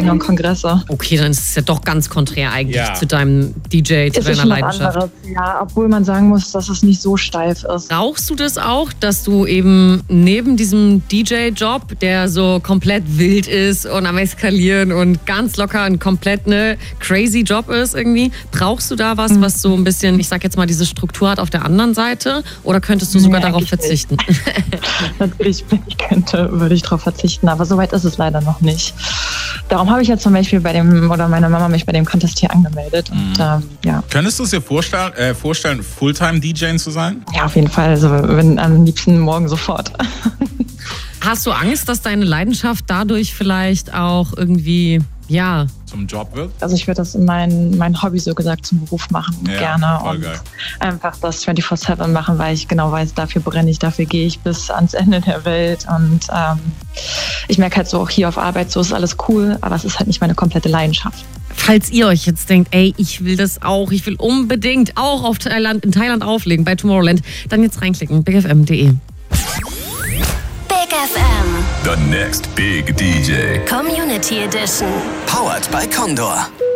Veranstaltungen und Kongresse. Okay, dann ist es ja doch ganz konträr eigentlich zu deinem DJ, zu deiner Leidenschaft. Anderes, ja, obwohl man sagen muss, dass es nicht so steif ist. Brauchst du das auch, dass du eben neben diesem DJ-Job, der so komplett wild ist und am Eskalieren und ganz locker ein komplett crazy Job ist irgendwie, brauchst du da was so ein bisschen, ich sag jetzt mal, diese Struktur hat auf der anderen Seite, oder könntest du sogar darauf verzichten? Natürlich, wenn ich könnte, würde ich darauf verzichten, aber soweit ist es leider noch nicht. Darum habe ich ja zum Beispiel meine Mama mich bei dem Contest hier angemeldet. Und, ja. Könntest du es dir vorstellen, Fulltime-DJing zu sein? Ja, auf jeden Fall. Also am liebsten morgen sofort. Hast du Angst, dass deine Leidenschaft dadurch vielleicht auch irgendwie, zum Job wird? Also ich würde das in mein Hobby so gesagt zum Beruf machen, gerne. Voll und geil. Einfach das 24/7 machen, weil ich genau weiß, dafür brenne ich, dafür gehe ich bis ans Ende der Welt. Und ich merke halt so, auch hier auf Arbeit, so ist alles cool, aber es ist halt nicht meine komplette Leidenschaft. Falls ihr euch jetzt denkt, ey, ich will das auch, ich will unbedingt auch in Thailand auflegen bei Tomorrowland, dann jetzt reinklicken, bigfm.de. Big FM. The next big DJ. Community Edition. Powered by Condor.